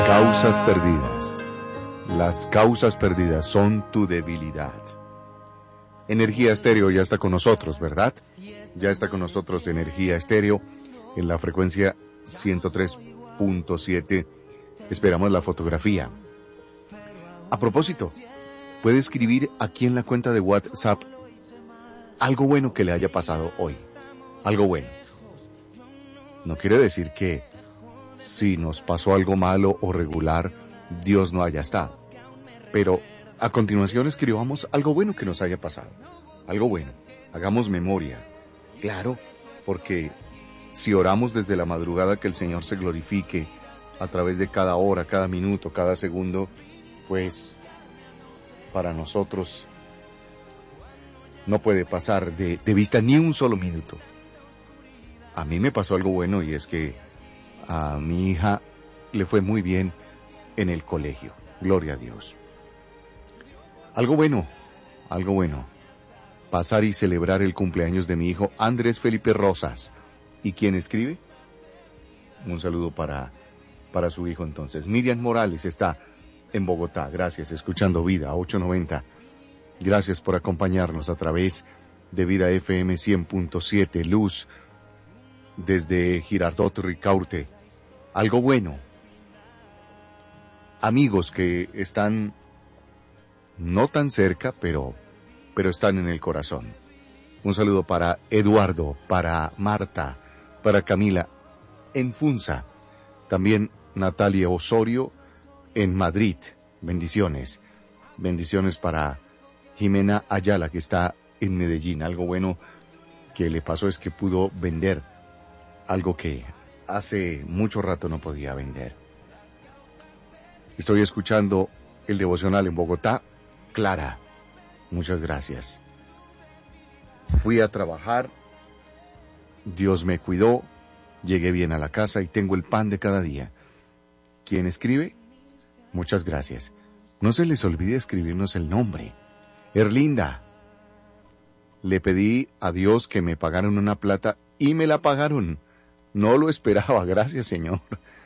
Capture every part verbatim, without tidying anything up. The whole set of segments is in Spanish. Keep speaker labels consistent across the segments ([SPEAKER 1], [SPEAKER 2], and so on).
[SPEAKER 1] causas perdidas. Las causas perdidas son tu debilidad. Energía Estéreo ya está con nosotros, ¿verdad? Ya está con nosotros Energía Estéreo en la frecuencia ciento tres punto siete. Esperamos la fotografía. A propósito, puede escribir aquí en la cuenta de WhatsApp algo bueno que le haya pasado hoy. Algo bueno. No quiere decir que si nos pasó algo malo o regular, Dios no haya estado. Pero a continuación escribamos algo bueno que nos haya pasado. Algo bueno. Hagamos memoria. Claro, porque si oramos desde la madrugada que el Señor se glorifique a través de cada hora, cada minuto, cada segundo, pues para nosotros no puede pasar de, de vista ni un solo minuto. A mí me pasó algo bueno y es que a mi hija le fue muy bien en el colegio. Gloria a Dios. Algo bueno, algo bueno. Pasar y celebrar el cumpleaños de mi hijo Andrés Felipe Rosas. ¿Y quién escribe? Un saludo para, para su hijo entonces. Miriam Morales está en Bogotá. Gracias, escuchando Vida ochocientos noventa. Gracias por acompañarnos a través de Vida F M cien punto siete. Luz desde Girardot Ricaurte. Algo bueno. Amigos que están no tan cerca, pero, pero están en el corazón. Un saludo para Eduardo, para Marta, para Camila en Funza. También Natalia Osorio en Madrid. Bendiciones. Bendiciones para Jimena Ayala, que está en Medellín. Algo bueno que le pasó es que pudo vender algo que hace mucho rato no podía vender. Estoy escuchando el devocional en Bogotá. Clara, muchas gracias. Fui a trabajar, Dios me cuidó, llegué bien a la casa y tengo el pan de cada día. ¿Quién escribe? Muchas gracias. No se les olvide escribirnos el nombre. Erlinda, le pedí a Dios que me pagaran una plata y me la pagaron. No lo esperaba, gracias Señor.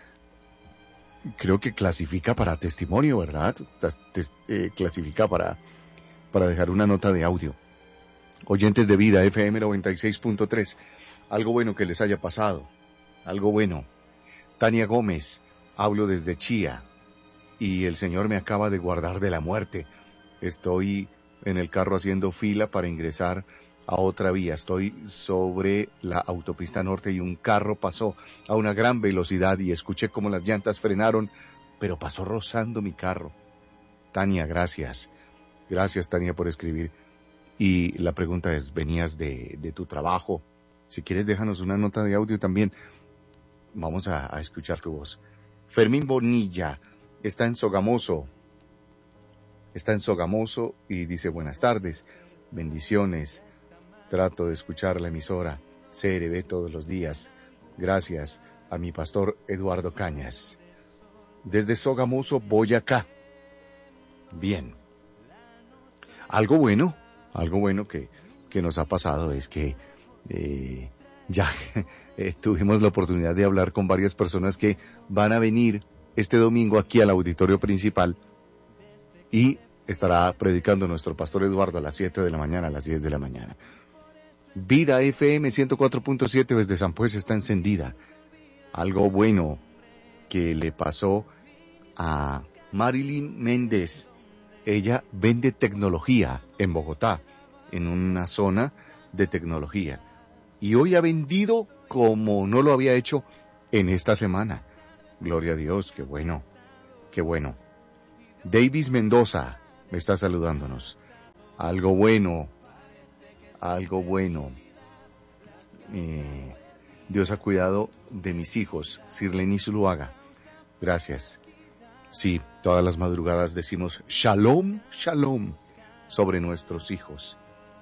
[SPEAKER 1] Creo que clasifica para testimonio, ¿verdad? Tes- eh, clasifica para, para dejar una nota de audio. Oyentes de Vida F M noventa y seis punto tres. Algo bueno que les haya pasado. Algo bueno. Tania Gómez, hablo desde Chía y el Señor me acaba de guardar de la muerte. Estoy en el carro haciendo fila para ingresar a otra vía. Estoy sobre la autopista norte y un carro pasó a una gran velocidad y escuché cómo las llantas frenaron, pero pasó rozando mi carro. Tania, gracias. Gracias, Tania, por escribir. Y la pregunta es, ¿venías de, de tu trabajo? Si quieres, déjanos una nota de audio también. Vamos a, a escuchar tu voz. Fermín Bonilla está en Sogamoso. Está en Sogamoso y dice, buenas tardes, bendiciones. Trato de escuchar la emisora C R B todos los días. Gracias a mi pastor Eduardo Cañas. Desde Sogamoso, Boyacá. Bien. Algo bueno, algo bueno que, que nos ha pasado es que eh, ya eh, tuvimos la oportunidad de hablar con varias personas que van a venir este domingo aquí al auditorio principal y estará predicando nuestro pastor Eduardo a las siete de la mañana, a las diez de la mañana. Vida F M ciento cuatro punto siete desde San Pues está encendida. Algo bueno que le pasó a Marilyn Méndez. Ella vende tecnología en Bogotá, en una zona de tecnología. Y hoy ha vendido como no lo había hecho en esta semana. Gloria a Dios, qué bueno, qué bueno. Davis Mendoza me está saludándonos. Algo bueno. Algo bueno. Eh, Dios ha cuidado de mis hijos, Sirleni Zuluaga. Gracias. Sí, todas las madrugadas decimos Shalom, Shalom sobre nuestros hijos.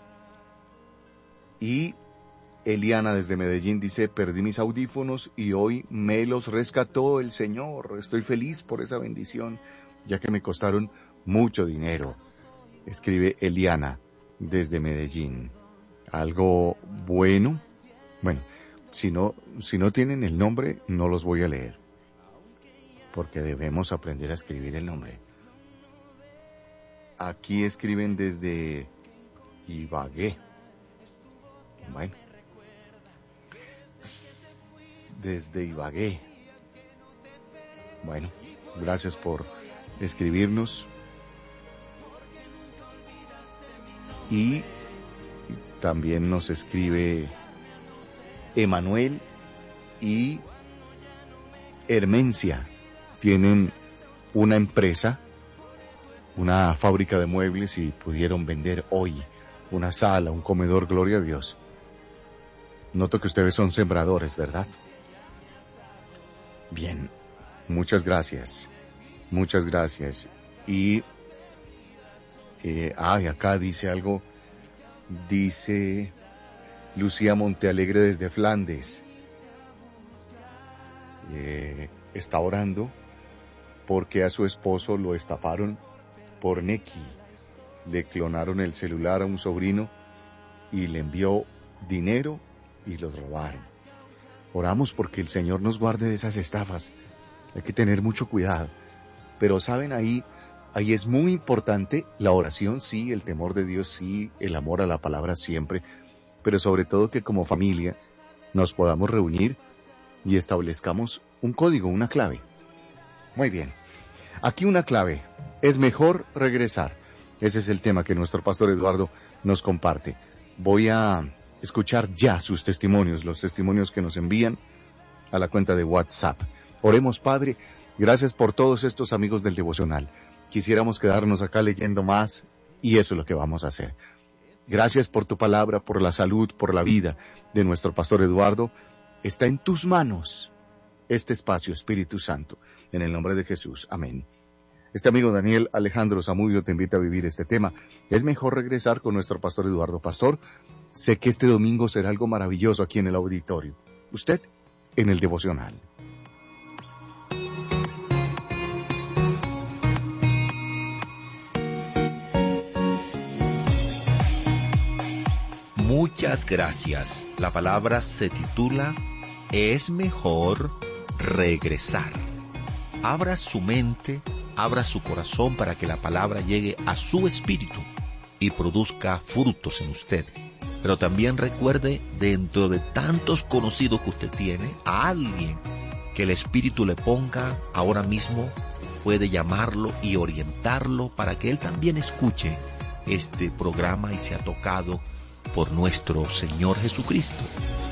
[SPEAKER 1] Y Eliana desde Medellín dice, perdí mis audífonos y hoy me los rescató el Señor. Estoy feliz por esa bendición, ya que me costaron mucho dinero. Escribe Eliana desde Medellín. Algo bueno. Bueno, si no, si no tienen el nombre, no los voy a leer. porque debemos aprender a escribir el nombre. Aquí escriben desde Ibagué. Bueno, desde Ibagué. Bueno, gracias por escribirnos. Y también nos escribe Emanuel y Hermencia. Tienen una empresa, una fábrica de muebles y pudieron vender hoy una sala, un comedor, gloria a Dios. Noto que ustedes son sembradores, ¿verdad? Bien, muchas gracias, muchas gracias. Y, eh, ay, acá dice algo, dice Lucía Montealegre desde Flandes. Eh, está orando porque a su esposo lo estafaron por Nequi. Le clonaron el celular a un sobrino y le envió dinero y los robaron. Oramos porque el Señor nos guarde de esas estafas. Hay que tener mucho cuidado. Pero saben, ahí, ahí es muy importante la oración, sí, el temor de Dios, sí, el amor a la palabra siempre, pero sobre todo que como familia nos podamos reunir y establezcamos un código, una clave. Muy bien. Aquí una clave. Es mejor regresar. Ese es el tema que nuestro pastor Eduardo nos comparte. Voy a escuchar ya sus testimonios, los testimonios que nos envían a la cuenta de WhatsApp. Oremos, Padre, gracias por todos estos amigos del devocional. Quisiéramos quedarnos acá leyendo más y eso es lo que vamos a hacer. Gracias por tu palabra, por la salud, por la vida de nuestro pastor Eduardo. Está en tus manos este espacio, Espíritu Santo, en el nombre de Jesús. Amén. Este amigo Daniel Alejandro Zamudio te invita a vivir este tema. Es mejor regresar con nuestro pastor Eduardo. Pastor, sé que este domingo será algo maravilloso aquí en el auditorio. Usted en el devocional.
[SPEAKER 2] Muchas gracias. La palabra se titula Es mejor regresar. Abra su mente, abra su corazón para que la palabra llegue a su espíritu y produzca frutos en usted. Pero también recuerde, dentro de tantos conocidos que usted tiene, a alguien que el espíritu le ponga ahora mismo, puede llamarlo y orientarlo para que él también escuche este programa y sea tocado por nuestro Señor Jesucristo.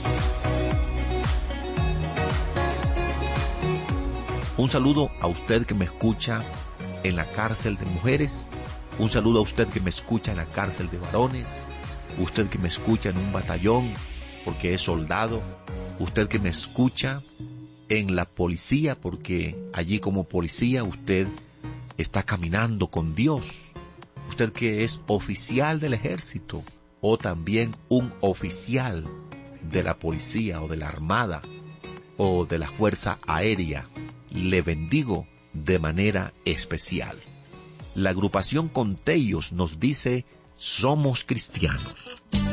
[SPEAKER 2] Un saludo a usted que me escucha en la cárcel de mujeres, un saludo a usted que me escucha en la cárcel de varones, usted que me escucha en un batallón porque es soldado, usted que me escucha en la policía porque allí como policía usted está caminando con Dios, usted que es oficial del ejército o también un oficial de la policía o de la armada o de la fuerza aérea. Le bendigo de manera especial. La agrupación Contellos nos dice, somos cristianos.